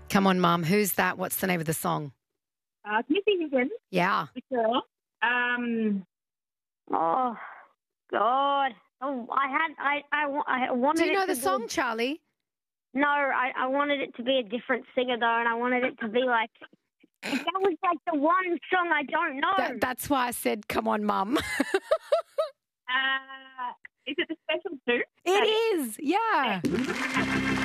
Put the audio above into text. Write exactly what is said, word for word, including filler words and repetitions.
Come on, Mum. Who's that? What's the name of the song? Uh, Missy Higgins. Yeah. The girl. Um, Oh, God. Oh, I had, I, I, wa- I wanted Do you know it the to song, Be, Charlie? no, I, I wanted it to be a different singer, though, and I wanted it to be like, that was like the one song I don't know. That, that's why I said, come on, Mum. uh, is it the special two? It is, yeah.